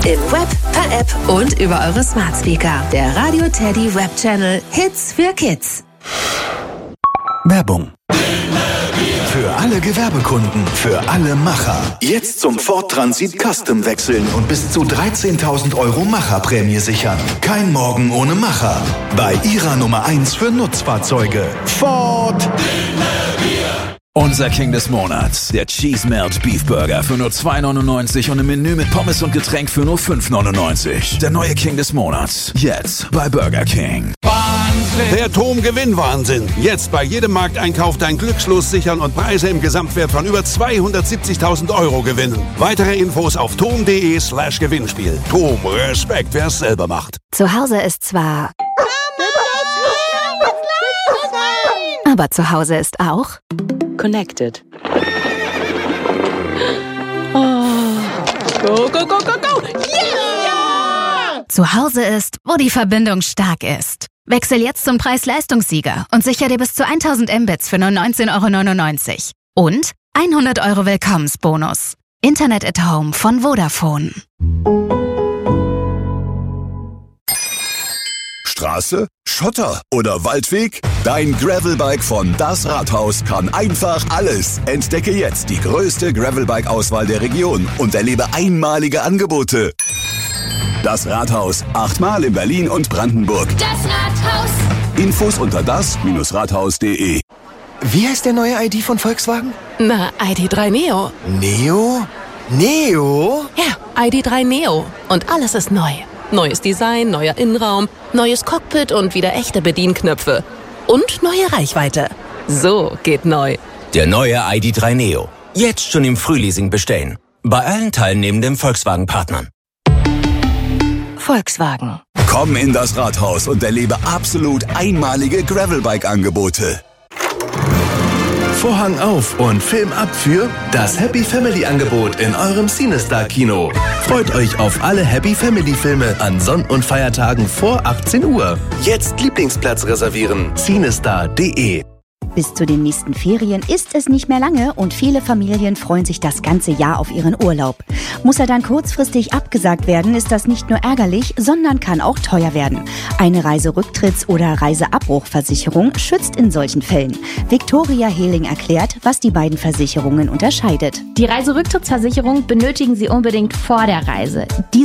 Im Web, per App und über eure Smart Speaker. Der Radio Teddy Web Channel Hits für Kids. Werbung. Für alle Gewerbekunden, für alle Macher. Jetzt zum Ford Transit Custom wechseln und bis zu 13.000 € Macherprämie sichern. Kein Morgen ohne Macher. Bei Ihrer Nummer 1 für Nutzfahrzeuge. Ford. Unser King des Monats, der Cheese Melt Beef Burger für nur 2,99 und im Menü mit Pommes und Getränk für nur 5,99. Der neue King des Monats, jetzt bei Burger King. Wahnsinn! Der TOM-Gewinnwahnsinn. Jetzt bei jedem Markteinkauf dein Glückslos sichern und Preise im Gesamtwert von über 270.000 € gewinnen. Weitere Infos auf tom.de/Gewinnspiel. TOM, Respekt, wer es selber macht. Zu Hause ist zwar... Aber zu Hause ist auch... Connected. Oh. Go, go, go, go, go! Yeah! Zu Hause ist, wo die Verbindung stark ist. Wechsel jetzt zum Preis-Leistungssieger und sicher dir bis zu 1000 Mbits für nur 19,99 € und 100 € Willkommensbonus. Internet at Home von Vodafone. Straße, Schotter oder Waldweg? Dein Gravelbike von Das Rathaus kann einfach alles. Entdecke jetzt die größte Gravelbike-Auswahl der Region und erlebe einmalige Angebote. Das Rathaus, 8-mal in Berlin und Brandenburg. Das Rathaus. Infos unter das-rathaus.de. Wie heißt der neue ID von Volkswagen? Na, ID.3 Neo. Neo? Neo? Ja, ID.3 Neo. Und alles ist neu. Neues Design, neuer Innenraum, neues Cockpit und wieder echte Bedienknöpfe. Und neue Reichweite. So geht neu. Der neue ID.3 Neo. Jetzt schon im Frühleasing bestellen. Bei allen teilnehmenden Volkswagen-Partnern. Volkswagen. Komm in das Rathaus und erlebe absolut einmalige Gravelbike-Angebote. Vorhang auf und Film ab für das Happy Family Angebot in eurem CineStar Kino. Freut euch auf alle Happy Family Filme an Sonn- und Feiertagen vor 18 Uhr. Jetzt Lieblingsplatz reservieren. CineStar.de. Bis zu den nächsten Ferien ist es nicht mehr lange und viele Familien freuen sich das ganze Jahr auf ihren Urlaub. Muss er dann kurzfristig abgesagt werden, ist das nicht nur ärgerlich, sondern kann auch teuer werden. Eine Reiserücktritts- oder Reiseabbruchversicherung schützt in solchen Fällen. Viktoria Hehling erklärt, was die beiden Versicherungen unterscheidet. Die Reiserücktrittsversicherung benötigen Sie unbedingt vor der Reise.